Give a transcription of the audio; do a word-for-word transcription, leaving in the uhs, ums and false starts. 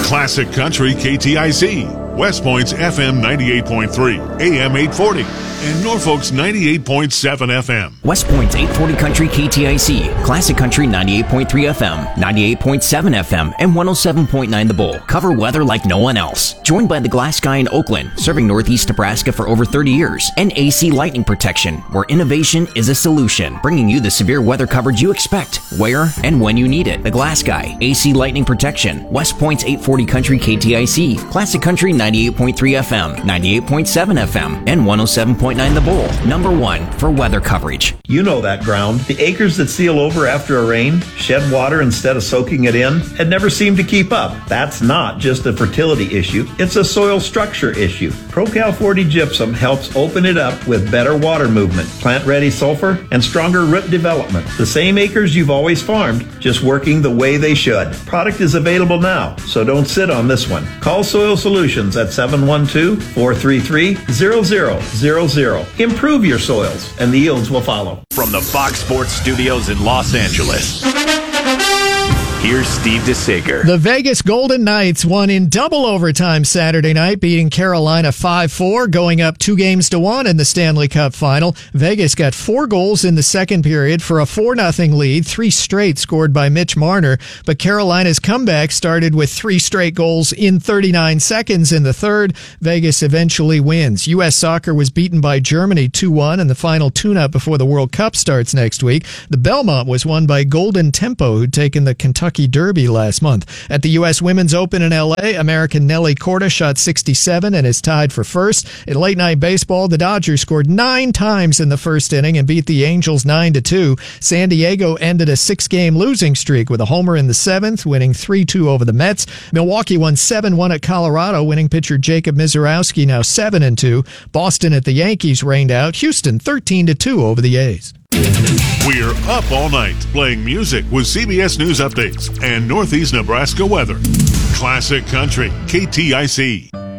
Classic Country K T I C, West Point's F M ninety-eight point three, A M eight forty, and Norfolk's ninety-eight point seven F M. West Point's eight forty Country K T I C, Classic Country ninety-eight point three F M, ninety-eight point seven F M, and one oh seven point nine The Bull cover weather like no one else. Joined by the Glass Guy in Oakland, serving Northeast Nebraska for over thirty years, and A C Lightning Protection, where innovation is a solution, bringing you the severe weather coverage you expect, where and when you need it. The Glass Guy, A C Lightning Protection, West Point's eight forty Country K T I C, Classic Country ninety-eight point three F M, ninety-eight point seven F M, and one oh seven point nine The Bull. Number one for weather coverage. You know that ground. The acres that seal over after a rain, shed water instead of soaking it in, and never seem to keep up. That's not just a fertility issue, it's a soil structure issue. ProCal forty Gypsum helps open it up with better water movement, plant-ready sulfur, and stronger root development. The same acres you've always farmed, just working the way they should. Product is available now, so don't sit on this one. Call Soil Solutions at seven one two, four three three, zero zero zero zero. Improve your soils, and the yields will follow. From the Fox Sports Studios in Los Angeles, here's Steve DeSager. The Vegas Golden Knights won in double overtime Saturday night, beating Carolina five four, going up two games to one in the Stanley Cup final. Vegas got four goals in the second period for a four nothing lead, three straight scored by Mitch Marner. But Carolina's comeback started with three straight goals in thirty-nine seconds in the third. Vegas eventually wins. U S Soccer was beaten by Germany two one in the final tune-up before the World Cup starts next week. The Belmont was won by Golden Tempo, who'd taken the Kentucky Derby last month. At the U S Women's Open in L A, American Nelly Korda shot sixty-seven and is tied for first. In late night baseball, the Dodgers scored nine times in the first inning and beat the Angels nine to two. San Diego ended a six-game losing streak with a homer in the seventh, winning three two over the Mets. Milwaukee won seven one at Colorado, winning pitcher Jacob Mizorowski now seven and two. Boston at the Yankees rained out Houston thirteen to two over the A's. We're up all night playing music with C B S News updates and Northeast Nebraska weather. Classic Country K T I C.